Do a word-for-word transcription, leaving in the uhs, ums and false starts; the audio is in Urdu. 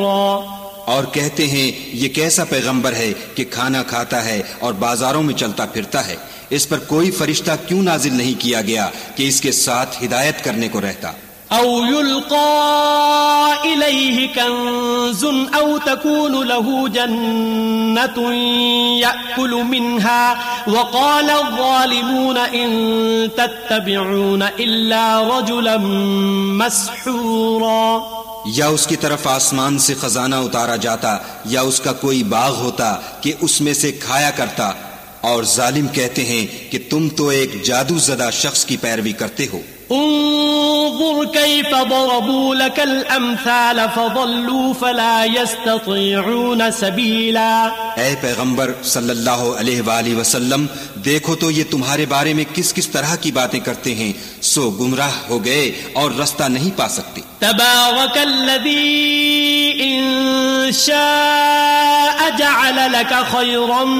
اور کہتے ہیں یہ کیسا پیغمبر ہے کہ کھانا کھاتا ہے اور بازاروں میں چلتا پھرتا ہے، اس پر کوئی فرشتہ کیوں نازل نہیں کیا گیا کہ اس کے ساتھ ہدایت کرنے کو رہتا؟ او يلقى إليه كنز او تكون له جنة يأكل منها وقال الظالمون ان تتبعون الا رجلا مسحورا. یا اس کی طرف آسمان سے خزانہ اتارا جاتا یا اس کا کوئی باغ ہوتا کہ اس میں سے کھایا کرتا، اور ظالم کہتے ہیں کہ تم تو ایک جادو زدہ شخص کی پیروی کرتے ہو. انظر كيف ضربوا لك الامثال فضلوا فلا يستطيعون سبيلا. اے پیغمبر صلی اللہ علیہ وآلہ وسلم، دیکھو تو یہ تمہارے بارے میں کس کس طرح کی باتیں کرتے ہیں، سو گمراہ ہو گئے اور رستہ نہیں پا سکتے. تبارك الذي ان شاء جعل لك خيرا